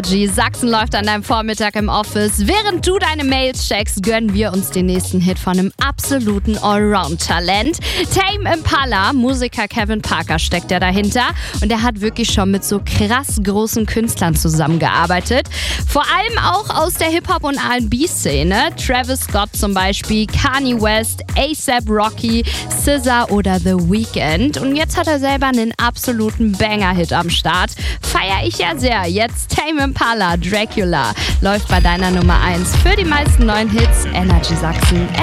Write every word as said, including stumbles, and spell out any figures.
G. Sachsen läuft an deinem Vormittag im Office. Während du deine Mails checkst, gönnen wir uns den nächsten Hit von einem absoluten Allround-Talent. Tame Impala, Musiker Kevin Parker steckt ja dahinter. Und er hat wirklich schon mit so krass großen Künstlern zusammengearbeitet. Vor allem auch aus der Hip-Hop- und R and B-Szene. Travis Scott zum Beispiel, Kanye West, A$AP Rocky, S Z A oder The Weeknd. Und jetzt hat er selber einen absoluten Banger-Hit am Start. Feier ich ja sehr. Jetzt Tame Impala, Dracula, läuft bei deiner Nummer eins. Für die meisten neuen Hits, Energy Sachsen.